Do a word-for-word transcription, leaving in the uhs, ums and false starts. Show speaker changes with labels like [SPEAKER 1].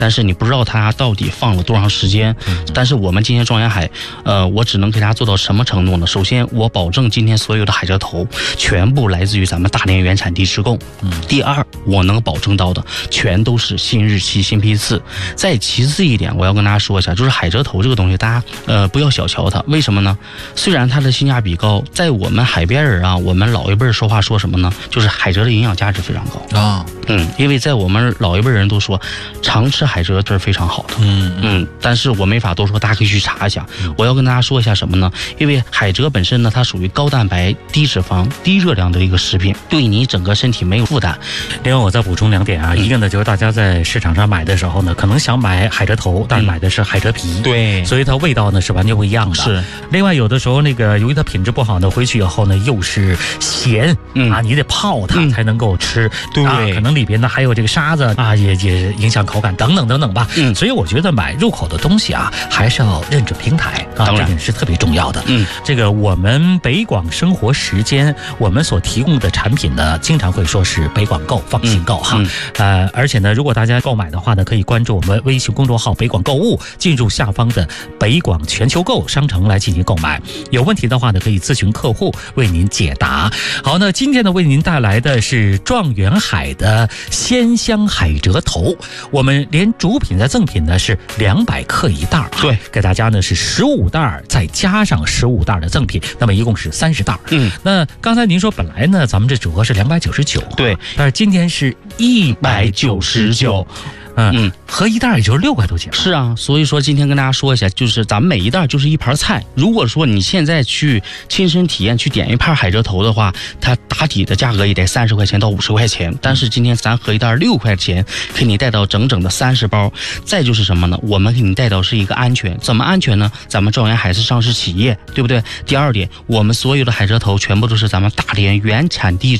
[SPEAKER 1] 但是你不知道它到底放了多长时间。但是我们今天状元海，呃，我只能给大家做到什么程度呢？首先，我保证今天所有的海蜇头全部来自于咱们大连原产地直供。嗯。第二，我能保证到的全都是新日期、新批次。再其次一点，我要跟大家说一下，就是海蜇头这个东西，大家呃不要小瞧它。为什么呢？虽然它的性价比高，在我们海边人啊，我们老一辈说话说什么呢？就是海蜇的营养价值非常高啊。嗯，因为在我们老一辈人都说，常吃海蜇这是非常好的。嗯嗯，但是我没法多说，大家可以去查一下。我要跟大家说一下什么呢？因为海蜇本身呢，它属于高蛋白、低脂肪、低热量的一个食品，对你整个身体没有负担。
[SPEAKER 2] 另外，我再补充两点啊，一个呢就是大家在市场上买的时候呢，可能想买海蜇头，但是买的是海蜇皮，对，所以它味道呢是完全不一样的。是。另外，有的时候那个由于它品质不好呢，回去以后呢又是咸、嗯、啊，你得泡它才能够吃，嗯、对、啊，可能里边呢还有这个沙子啊，也也影响口感等等等等吧。嗯，所以我觉得买入口的东西啊，还是要认准平台啊，这点是特别重要的。嗯，这个我们北广生活时间，我们所提供的产品呢，经常会说是北广购，放心购哈。嗯嗯、呃，而且呢，如果大家购买的话呢，可以关注我们微信公众号“北广购物”，进入下方的北广全球购商城来进行购买。有问题的话呢，可以咨询客户为您解答。好，那今天呢，为您带来的是状元海的鲜香海蜇头，我们连主品再赠品呢是两百克一袋，对，给大家呢是十五袋，再加上十五袋的赠品，那么一共是三十袋。嗯，那刚才您说本来呢，咱们这组合是两百九十九，对，但是今天是一百九十九。嗯嗯，合一袋也就是六块多钱。
[SPEAKER 1] 是啊，所以说今天跟大家说一下，就是咱们每一袋就是一盘菜。如果说你现在去亲身体验去点一盘海蜇头的话，它打底的价格也得三十块钱到五十块钱。但是今天咱合一袋六块钱，给你带到整整的三十包。再就是什么呢？我们给你带到是一个安全，怎么安全呢？咱们状元海是上市企业，对不对？第二点，我们所有的海蜇头全部都是咱们大连原产地